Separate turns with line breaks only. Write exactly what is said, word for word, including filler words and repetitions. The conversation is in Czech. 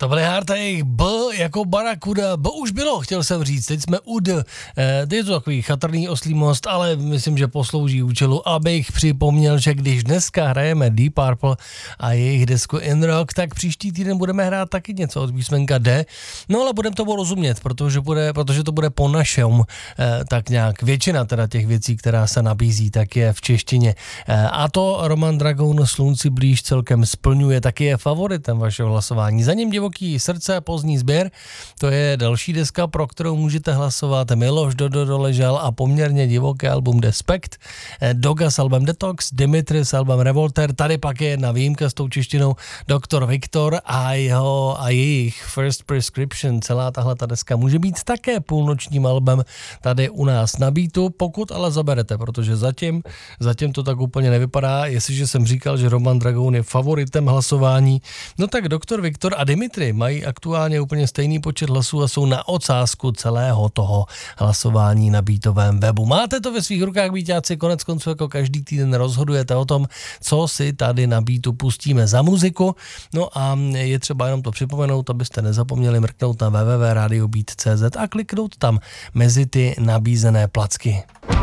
To byly Hardtake, B jako Barakuda, B už bylo, chtěl jsem říct, teď jsme u D. E, je to takový chatrný oslý most, ale myslím, že poslouží účelu, abych připomněl, že když dneska hrajeme Deep Purple a jejich desku In Rock, tak příští týden budeme hrát taky něco od písmenka D. No ale budeme tomu rozumět, protože, bude, protože to bude po našem, e, tak nějak většina teda těch věcí, která se nabízí, tak je v češtině. E, a to Roman Dragoun Slunci blíž celkem splňuje, taky je favoritem vašeho hlasování. Za ním Divoký srdce, pozdní sběr, to je další deska, pro kterou můžete hlasovat. Miloš Dodo doležel a poměrně divoký album Despekt, Doga s album Detox, Dimitri s album Revolter, tady pak je jedna výjimka s tou češtinou, doktor Viktor a jeho a jejich First Prescription. Celá tahle ta deska může být také půlnočním albem tady u nás na Beatu, pokud ale zaberete, protože zatím, zatím to tak úplně nevypadá. Jestliže jsem říkal, že Roman Dragoun je favoritem hlasování, no tak doktor Viktor a Dimitri mají aktuálně úplně stejný počet hlasů a jsou na ocásku celého toho hlasování na Beatovém webu. Máte to ve svých rukách, Beatáci, konec konců jako každý týden rozhodujete o tom, co si tady na Beatu pustíme za muziku. No a je třeba jenom to připomenout, abyste nezapomněli mrknout na w w w tečka radio beat tečka c z a kliknout tam mezi ty nabízené placky.